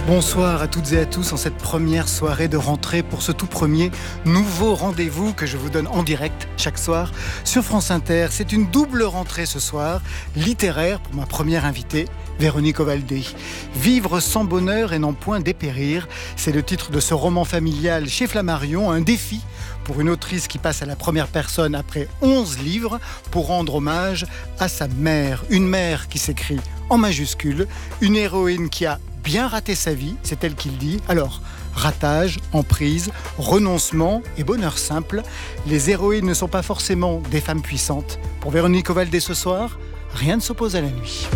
Bonsoir à toutes et à tous en cette première soirée de rentrée pour ce tout premier nouveau rendez-vous que je vous donne en direct chaque soir sur France Inter. C'est une double rentrée ce soir, littéraire pour ma première invitée, Véronique Ovaldé. Vivre sans bonheur et n'en point dépérir, c'est le titre de ce roman familial chez Flammarion, un défi pour une autrice qui passe à la première personne après 11 livres pour rendre hommage à sa mère. Une mère qui s'écrit en majuscule, une héroïne qui a bien raté sa vie, c'est elle qui le dit. Alors, ratage, emprise, renoncement et bonheur simple, les héroïnes ne sont pas forcément des femmes puissantes. Pour Véronique Ovaldé ce soir, rien ne s'oppose à la nuit.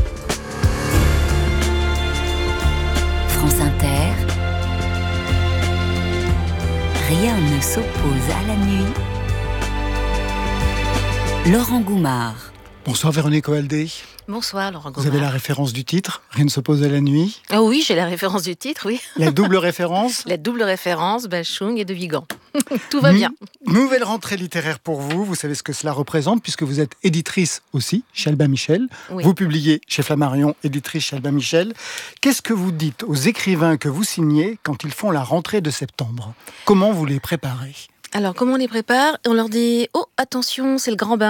France Inter, rien ne s'oppose à la nuit. Laurent Goumard. Bonsoir Véronique Ovaldé. Bonsoir Laurent Goumard. Vous avez la référence du titre, Rien ne s'oppose à la nuit. Ah oui, j'ai la référence du titre, oui. La double référence. La double référence, Bachung et de Vigan. Tout va bien. Nouvelle rentrée littéraire pour vous. Vous savez ce que cela représente puisque vous êtes éditrice aussi chez Albin Michel. Oui. Vous publiez chez Flammarion, éditrice chez Albin Michel. Qu'est-ce que vous dites aux écrivains que vous signez quand ils font la rentrée de septembre ? Comment vous les préparez ? Alors, comment on les prépare ? On leur dit « Oh, attention, c'est le grand bain ».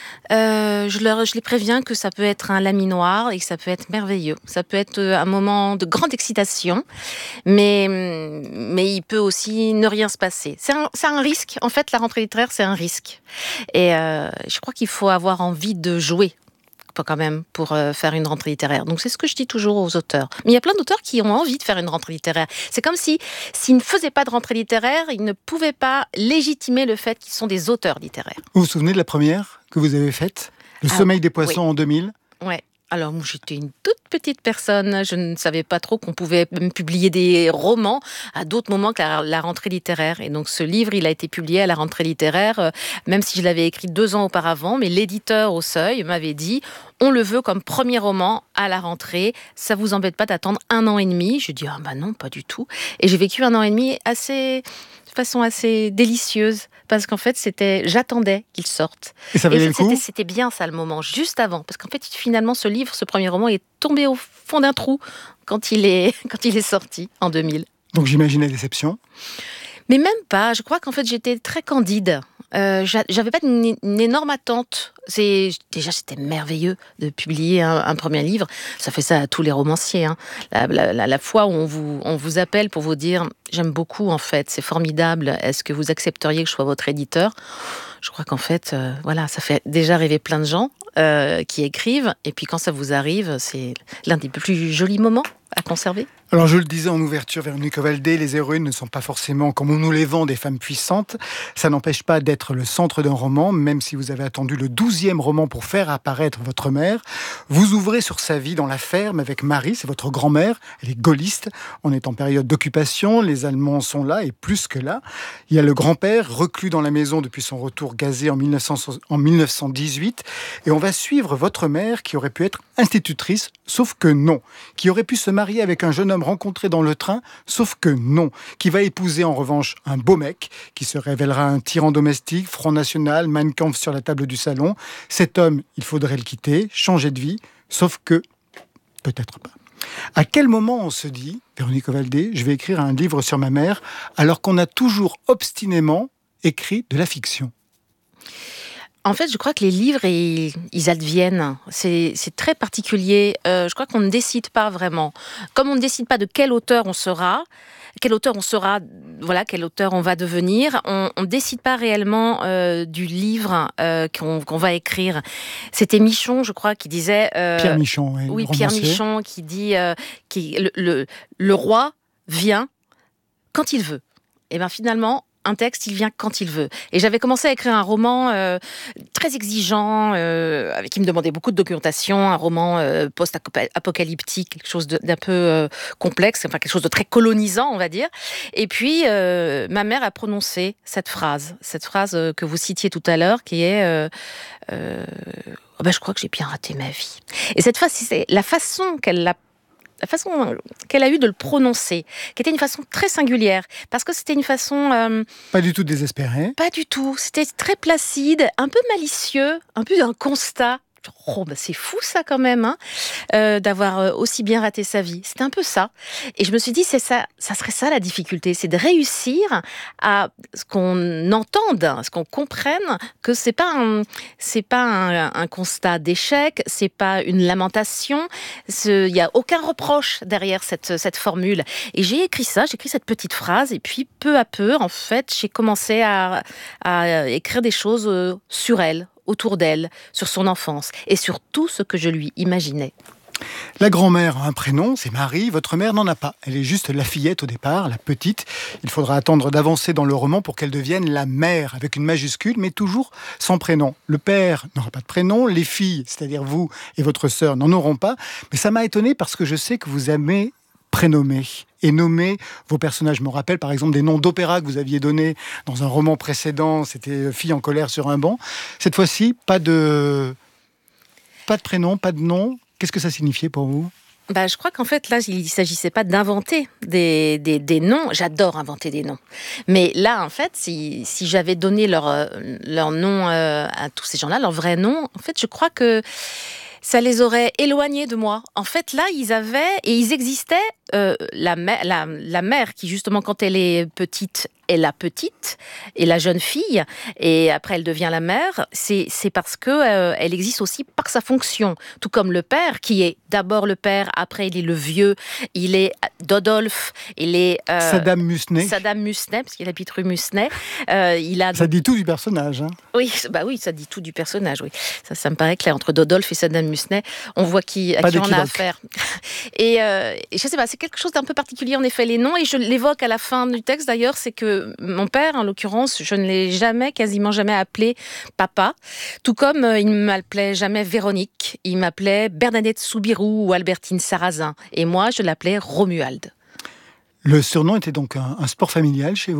Je les préviens que ça peut être un laminoir et que ça peut être merveilleux. Ça peut être un moment de grande excitation, mais il peut aussi ne rien se passer. C'est un risque. En fait, la rentrée littéraire, c'est un risque. Et je crois qu'il faut avoir envie de jouer quand même pour faire une rentrée littéraire. Donc c'est ce que je dis toujours aux auteurs. Mais il y a plein d'auteurs qui ont envie de faire une rentrée littéraire. C'est comme s'ils ne faisaient pas de rentrée littéraire, ils ne pouvaient pas légitimer le fait qu'ils sont des auteurs littéraires. Vous vous souvenez de la première que vous avez faite ? Le sommeil des poissons en 2000 ? Ouais. Alors, moi, j'étais une toute petite personne. Je ne savais pas trop qu'on pouvait même publier des romans à d'autres moments que la rentrée littéraire. Et donc, ce livre, il a été publié à la rentrée littéraire, même si je l'avais écrit 2 ans auparavant. Mais l'éditeur au Seuil m'avait dit « On le veut comme premier roman à la rentrée. Ça vous embête pas d'attendre 1 an et demi ?» Je dis « Ah bah non, pas du tout. » Et j'ai vécu 1 an et demi de façon assez délicieuse. Parce qu'en fait, j'attendais qu'il sorte. Et ça valait le coup ? C'était bien ça, le moment, juste avant. Parce qu'en fait, finalement, ce premier roman, est tombé au fond d'un trou quand il est sorti, en 2000. Donc j'imagine la déception ? Mais même pas. Je crois qu'en fait, j'étais très candide. J'avais pas une énorme attente. Déjà, c'était merveilleux de publier un premier livre. Ça fait ça à tous les romanciers. Hein. La fois où on vous appelle pour vous dire « J'aime beaucoup, en fait, c'est formidable. Est-ce que vous accepteriez que je sois votre éditeur ?» Je crois qu'en fait, ça fait déjà rêver plein de gens qui écrivent. Et puis quand ça vous arrive, c'est l'un des plus jolis moments à conserver. Alors je le disais en ouverture, Véronique Ovaldé, les héroïnes ne sont pas forcément, comme on nous les vend, des femmes puissantes. Ça n'empêche pas d'être le centre d'un roman, même si vous avez attendu le 12e roman pour faire apparaître votre mère. Vous ouvrez sur sa vie dans la ferme avec Marie, c'est votre grand-mère, elle est gaulliste. On est en période d'occupation, les Allemands sont là et plus que là. Il y a le grand-père, reclus dans la maison depuis son retour gazé en 1918. Et on va suivre votre mère qui aurait pu être institutrice, sauf que non. Qui aurait pu se marier avec un jeune homme rencontré dans le train, sauf que non. Qui va épouser en revanche un beau mec, qui se révélera un tyran domestique, Front National, Mein Kampf sur la table du salon. Cet homme, il faudrait le quitter, changer de vie, sauf que peut-être pas. À quel moment on se dit, Véronique Ovaldé, je vais écrire un livre sur ma mère, alors qu'on a toujours obstinément écrit de la fiction ? En fait, je crois que les livres, ils adviennent. C'est très particulier. Je crois qu'on ne décide pas vraiment. Comme on ne décide pas de quel auteur on sera, quel auteur on va devenir, on ne décide pas réellement du livre qu'on va écrire. C'était Michon, je crois, qui disait... Pierre Michon, oui. Oui, Pierre Michon, qui dit le roi vient quand il veut. Et bien finalement... Un texte, il vient quand il veut. Et j'avais commencé à écrire un roman très exigeant, qui me demandait beaucoup de documentation, un roman post-apocalyptique, quelque chose d'un peu complexe, enfin quelque chose de très colonisant, on va dire. Et puis, ma mère a prononcé cette phrase que vous citiez tout à l'heure, qui est je crois que j'ai bien raté ma vie. Et cette phrase, c'est la façon qu'elle a eue de le prononcer, qui était une façon très singulière, parce que c'était une façon... Pas du tout désespérée. Pas du tout, c'était très placide, un peu malicieux, un peu un constat Oh, bah c'est fou ça quand même, hein, d'avoir aussi bien raté sa vie. C'était un peu ça. Et je me suis dit, c'est ça, ça serait ça la difficulté, c'est de réussir à ce qu'on entende, ce qu'on comprenne que c'est pas un constat d'échec, c'est pas une lamentation, il y a aucun reproche derrière cette formule. Et j'ai écrit cette petite phrase, et puis peu à peu, en fait, j'ai commencé à écrire des choses sur elle, autour d'elle, sur son enfance, et sur tout ce que je lui imaginais. La grand-mère a un prénom, c'est Marie. Votre mère n'en a pas. Elle est juste la fillette au départ, la petite. Il faudra attendre d'avancer dans le roman pour qu'elle devienne la mère, avec une majuscule, mais toujours sans prénom. Le père n'aura pas de prénom. Les filles, c'est-à-dire vous et votre sœur, n'en auront pas. Mais ça m'a étonné parce que je sais que vous aimez prénommer et nommer vos personnages. Je me rappelle par exemple des noms d'opéra que vous aviez donnés dans un roman précédent, c'était Fille en colère sur un banc. Cette fois-ci, pas de prénom, pas de nom. Qu'est-ce que ça signifiait pour vous ? Je crois qu'en fait, là, il ne s'agissait pas d'inventer des noms. J'adore inventer des noms. Mais là, en fait, si j'avais donné leur nom à tous ces gens-là, leur vrai nom, en fait, je crois que ça les aurait éloignés de moi. En fait, là, ils existaient, la mère qui, justement, quand elle est petite, est la petite, et la jeune fille, et après elle devient la mère, c'est parce que elle existe aussi par sa fonction. Tout comme le père, qui est d'abord le père, après il est le vieux, il est Dodolphe, il est... Saddam Musnet, parce qu'il habite rue Musnet. Ça dit tout du personnage. Hein. Oui, ça dit tout du personnage, oui. Ça me paraît clair. Entre Dodolphe et Saddam Musnet, on voit à qui on a affaire. Et je sais pas, c'est quelque chose d'un peu particulier, en effet, les noms, et je l'évoque à la fin du texte, d'ailleurs, c'est que mon père, en l'occurrence, je ne l'ai quasiment jamais appelé papa, tout comme il ne m'appelait jamais Véronique, il m'appelait Bernadette Soubirou ou Albertine Sarrazin, et moi, je l'appelais Romuald. Le surnom était donc un sport familial chez vous ?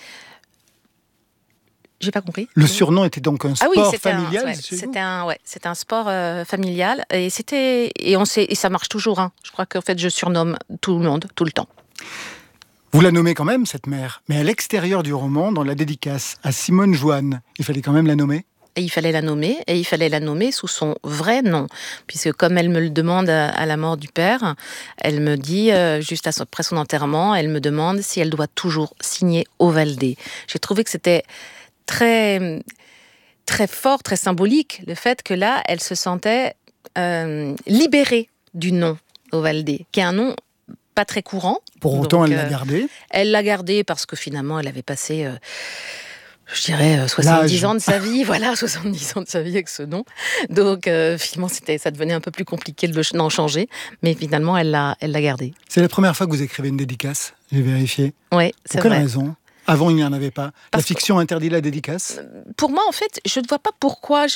J'ai pas compris. Le surnom était donc un sport familial chez vous ? C'était un sport familial, et ça marche toujours. Hein. Je crois qu'en fait, je surnomme tout le monde, tout le temps. Vous la nommez quand même, cette mère, mais à l'extérieur du roman, dans la dédicace à Simone Joanne, il fallait quand même la nommer ? Et il fallait la nommer, sous son vrai nom. Puisque comme elle me le demande à la mort du père, elle me dit, juste après son enterrement, elle me demande si elle doit toujours signer Ovaldé. J'ai trouvé que c'était très, très fort, très symbolique, le fait que là, elle se sentait libérée du nom Ovaldé, qui est un nom pas très courant. Pour autant, elle l'a gardé. Elle l'a gardé parce que finalement, elle avait passé, je dirais, 70 ans de sa vie. Voilà, 70 ans de sa vie avec ce nom. Donc, finalement, ça devenait un peu plus compliqué d'en changer. Mais finalement, elle l'a gardé. C'est la première fois que vous écrivez une dédicace, j'ai vérifié. Oui, c'est vrai. Pour quelle raison ? Avant, il n'y en avait pas. La fiction interdit la dédicace ? Pour moi, en fait, je ne vois pas pourquoi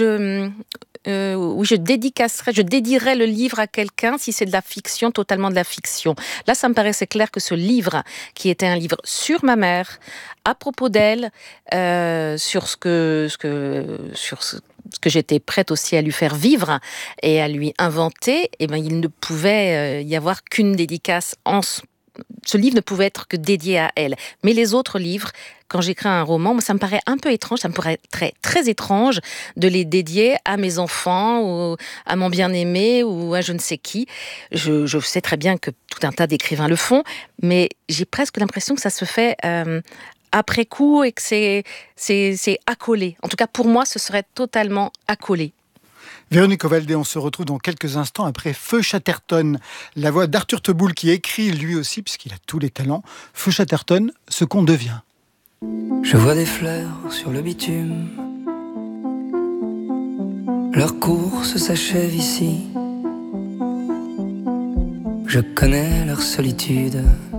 je dédierais le livre à quelqu'un si c'est de la fiction, totalement de la fiction. Là, ça me paraissait clair que ce livre, qui était un livre sur ma mère, à propos d'elle, sur ce que j'étais prête aussi à lui faire vivre et à lui inventer, il ne pouvait y avoir qu'une dédicace ce livre ne pouvait être que dédié à elle. Mais les autres livres, quand j'écris un roman, ça me paraît un peu étrange, ça me paraît très, très étrange de les dédier à mes enfants, ou à mon bien-aimé, ou à je ne sais qui. Je sais très bien que tout un tas d'écrivains le font, mais j'ai presque l'impression que ça se fait après coup et que c'est accolé. En tout cas, pour moi, ce serait totalement accolé. Véronique Ovaldé, on se retrouve dans quelques instants après Feu Chatterton, la voix d'Arthur Teboul qui écrit lui aussi, puisqu'il a tous les talents. Feu Chatterton, ce qu'on devient. Je vois des fleurs sur le bitume, leur course s'achève ici. Je connais leur solitude,